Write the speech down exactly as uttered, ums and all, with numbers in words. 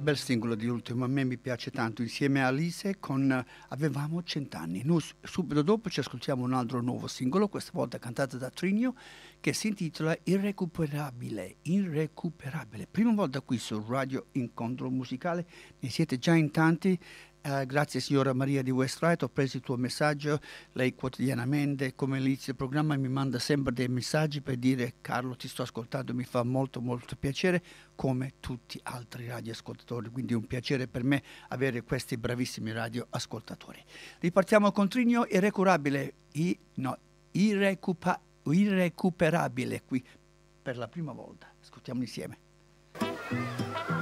bel singolo di Ultimo, a me mi piace tanto, insieme a Alice con eh, Avevamo cent'anni. Noi s- subito dopo ci ascoltiamo un altro nuovo singolo, questa volta cantato da Trinio, che si intitola Irrecuperabile, Irrecuperabile. Prima volta qui su Radio Incontro Musicale, ne siete già in tanti. Eh, grazie signora Maria di Westright, ho preso il tuo messaggio, lei quotidianamente come inizio il programma mi manda sempre dei messaggi per dire Carlo ti sto ascoltando, mi fa molto molto piacere come tutti altri radioascoltatori, quindi è un piacere per me avere questi bravissimi radioascoltatori. Ripartiamo con Trinio Irrecuperabile, I, no, irrecupa, irrecuperabile qui per la prima volta, ascoltiamo insieme.